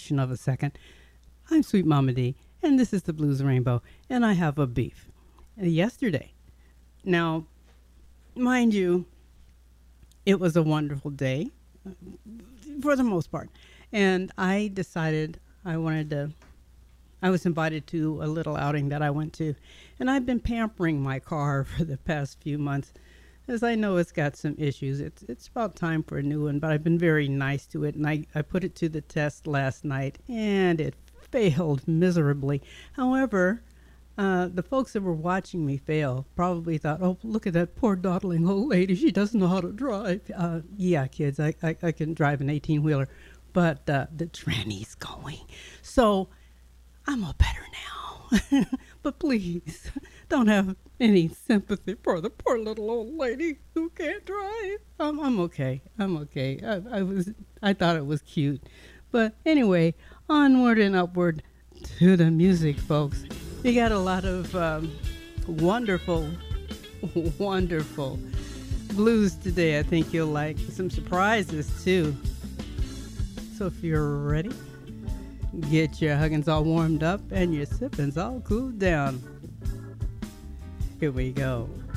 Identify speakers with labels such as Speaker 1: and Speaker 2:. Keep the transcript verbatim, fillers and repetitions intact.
Speaker 1: fraction of a second. I'm Sweet Mama D, and this is the Blues Rainbow, and I have a beef. Uh, yesterday. Now, mind you, it was a wonderful day uh, for the most part. And I decided I wanted to, I was invited to a little outing that I went to. And I've been pampering my car for the past few months, as I know it's got some issues. It's it's about time for a new one, but I've been very nice to it. And I, I put it to the test last night, and it failed miserably. However, uh, the folks that were watching me fail probably thought, oh, look at that poor dawdling old lady. She doesn't know how to drive. Uh, yeah, kids, I, I, I can drive an eighteen-wheeler, but uh, the tranny's going. So I'm all better now. But please, don't have any sympathy for the poor little old lady who can't drive. Um, I'm okay. I'm okay. I, I was. I thought it was cute. But anyway, onward and upward to the music, folks. You got a lot of um, wonderful, wonderful blues today. I think you'll like some surprises, too. So if you're ready, get your huggins all warmed up and your sippins all cooled down. Here we go.